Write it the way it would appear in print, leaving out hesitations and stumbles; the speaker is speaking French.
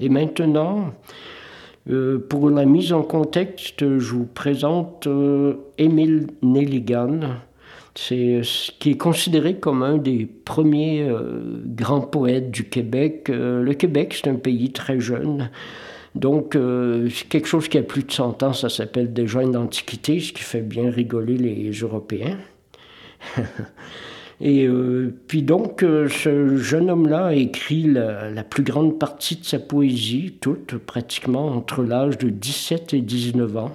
Et maintenant, pour la mise en contexte, je vous présente Émile Nelligan. C'est ce qui est considéré comme un des premiers grands poètes du Québec. Le Québec, c'est un pays très jeune. Donc, c'est quelque chose qui a plus de 100 ans, ça s'appelle déjà une antiquité, ce qui fait bien rigoler les Européens. Et puis donc, ce jeune homme-là a écrit la plus grande partie de sa poésie, toute pratiquement entre l'âge de 17 et 19 ans.